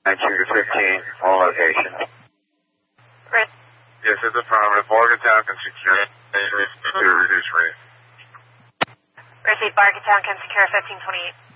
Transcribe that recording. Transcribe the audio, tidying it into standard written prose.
to 15, all location. Yes, it's affirmative. Morgantown can secure reduce rate. Receive Morgantown can secure 1528.